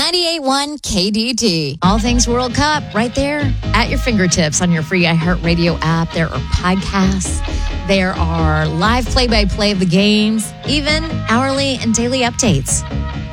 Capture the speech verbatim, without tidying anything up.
ninety-eight point one K D T. All things World Cup right there at your fingertips on your free iHeartRadio app. There are podcasts. There are live play-by-play of the games, even hourly and daily updates.